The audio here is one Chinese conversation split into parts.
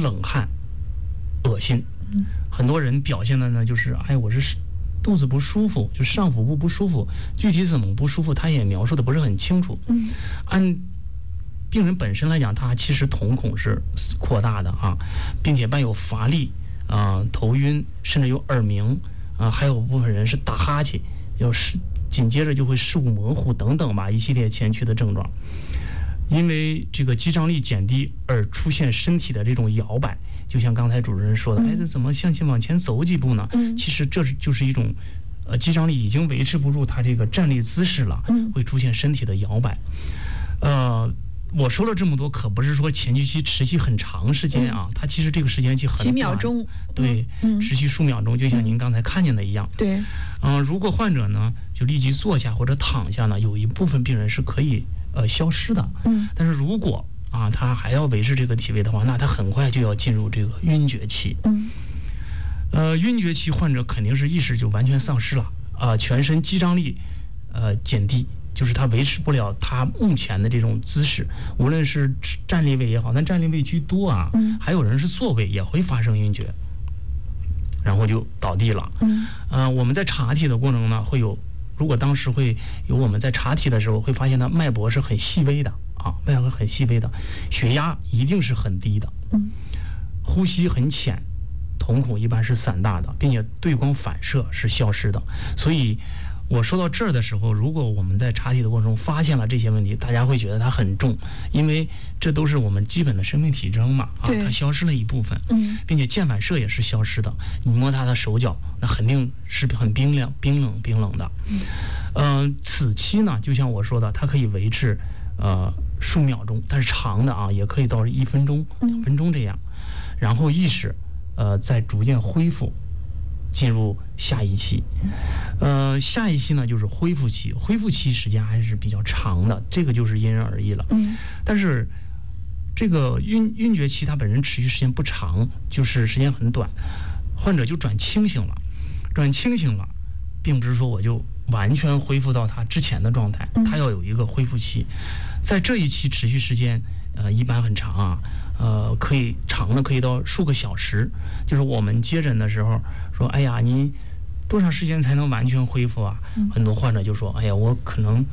冷汗、恶心。很多人表现的呢就是我是肚子不舒服，就上腹部不舒服，具体怎么不舒服他也描述的不是很清楚。按病人本身来讲，他其实瞳孔是扩大的并且伴有乏力头晕，甚至有耳鸣还有部分人是打哈欠，紧接着就会视物模糊等等吧，一系列前驱的症状。因为这个肌张力减低而出现身体的这种摇摆，就像刚才主持人说的，这怎么向前往前走几步呢？其实这就是一种肌张力已经维持不住他这个站立姿势了，会出现身体的摇摆。我说了这么多，可不是说前驱期持续很长时间它其实这个时间期很短， 几秒钟， 对，持续数秒钟，就像您刚才看见的一样。 对， 如果患者呢就立即坐下或者躺下呢，有一部分病人是可以消失的。但是如果他还要维持这个体位的话，那他很快就要进入这个晕厥期。晕厥期患者肯定是意识就完全丧失了全身肌张力减低。就是他维持不了他目前的这种姿势，无论是站立位也好，但站立位居多还有人是坐位也会发生晕厥，然后就倒地了。我们在查体的过程呢，如果当时会有我们在查体的时候会发现他脉搏是很细微的脉搏很细微的，血压一定是很低的，呼吸很浅，瞳孔一般是散大的，并且对光反射是消失的。所以我说到这儿的时候，如果我们在查体的过程中发现了这些问题，大家会觉得它很重，因为这都是我们基本的生命体征嘛它消失了一部分，并且键反射也是消失的。你摸他的手脚，那肯定是很冰冷的。此期呢，就像我说的，它可以维持数秒钟，但是长的也可以到1分钟、2分钟这样，然后意识再逐渐恢复。进入下一期，下一期呢就是恢复期，恢复期时间还是比较长的，这个就是因人而异了。但是这个晕厥期它本身持续时间不长，就是时间很短，患者就转清醒了，并不是说我就完全恢复到他之前的状态，他要有一个恢复期，在这一期持续时间一般很长可以长的可以到数个小时。就是我们接诊的时候说，你多长时间才能完全恢复很多患者就说，我可能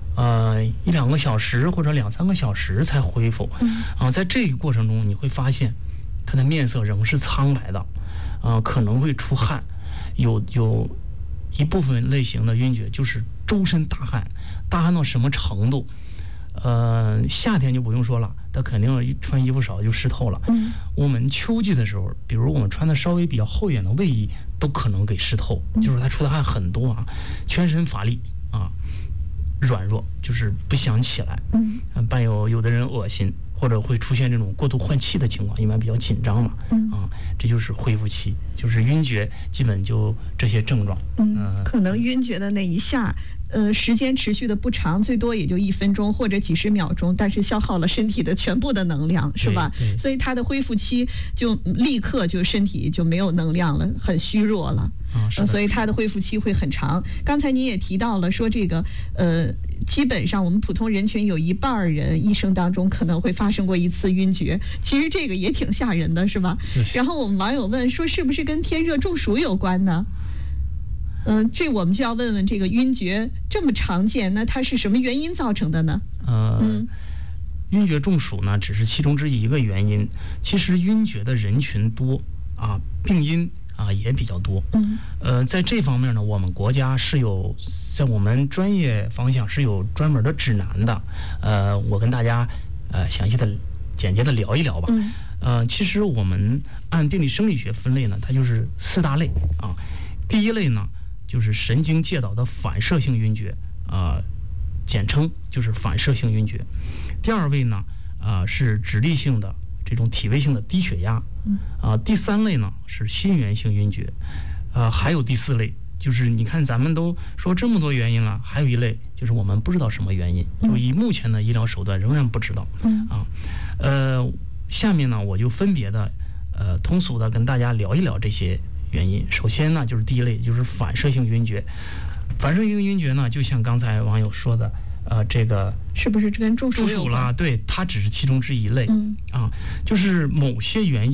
1-2个小时或者2-3个小时才恢复。在这个过程中你会发现他的面色仍是苍白的可能会出汗，有一部分类型的晕厥就是周身大汗到什么程度？夏天就不用说了，他肯定穿衣服少就湿透了。我们秋季的时候，比如我们穿的稍微比较厚一点的卫衣，都可能给湿透，就是他出的汗很多全身乏力软弱，就是不想起来。伴有的人恶心，或者会出现这种过度换气的情况，一般比较紧张嘛。这就是恢复期，就是晕厥，基本就这些症状。 可能晕厥的那一下。时间持续的不长，最多也就1分钟或者几十秒钟，但是消耗了身体的全部的能量，是吧？所以它的恢复期就立刻就身体就没有能量了，很虚弱了。所以它的恢复期会很长。刚才您也提到了说这个基本上我们普通人群有1半人一生当中可能会发生过一次晕厥，其实这个也挺吓人的，是吧？然后我们网友问说，是不是跟天热中暑有关呢？这我们就要问问这个晕厥这么常见，那它是什么原因造成的呢？ 晕厥中暑呢，只是其中之一个原因。其实晕厥的人群多病因也比较多。在这方面呢，我们国家是有在我们专业方向是有专门的指南的。我跟大家详细的、简洁的聊一聊吧。其实我们按病理生理学分类呢，它就是4大类第一类呢，就是神经介导的反射性晕厥，简称就是反射性晕厥。第2位呢，是直立性的这种体位性的低血压，第3类呢是心源性晕厥，还有第4类，就是你看咱们都说这么多原因了，还有一类就是我们不知道什么原因，就以目前的医疗手段仍然不知道。下面呢我就分别的通俗的跟大家聊一聊这些原因。首先呢，就是第一类，就是反射性晕厥。反射性晕厥呢，就像刚才网友说的，这个是不是跟中暑了？对，它只是其中之一类。就是某些原因。